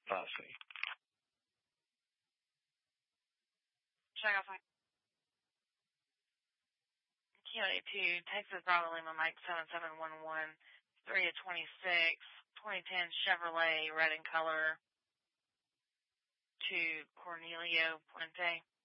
Posse. Check off my Q82, Texas Bravo Lima Mike 7711, 3 of 26, 2010 Chevrolet, red in color, to Cornelio Puente.